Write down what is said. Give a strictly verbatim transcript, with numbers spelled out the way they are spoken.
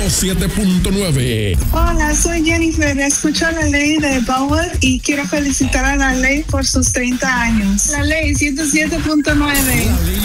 siete punto nueve. Hola, soy Jennifer. Escucho la ley de Power y quiero felicitar a la ley por sus treinta años. La ley ciento siete punto nueve. La ley